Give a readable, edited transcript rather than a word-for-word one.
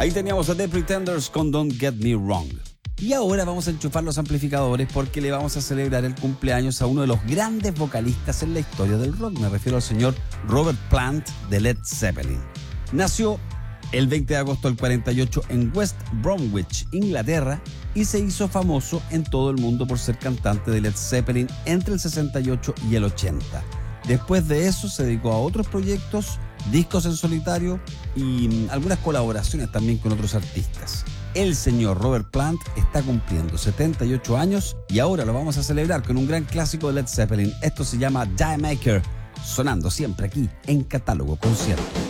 Ahí teníamos a The Pretenders con Don't Get Me Wrong. Y ahora vamos a enchufar los amplificadores porque le vamos a celebrar el cumpleaños a uno de los grandes vocalistas en la historia del rock. Me refiero al señor Robert Plant de Led Zeppelin. Nació el 20 de agosto del 48 en West Bromwich, Inglaterra, y se hizo famoso en todo el mundo por ser cantante de Led Zeppelin entre el 68 y el 80. Después de eso se dedicó a otros proyectos, discos en solitario y algunas colaboraciones también con otros artistas. El señor Robert Plant está cumpliendo 78 años y ahora lo vamos a celebrar con un gran clásico de Led Zeppelin. Esto se llama Die Maker, sonando siempre aquí en Catálogo Concierto.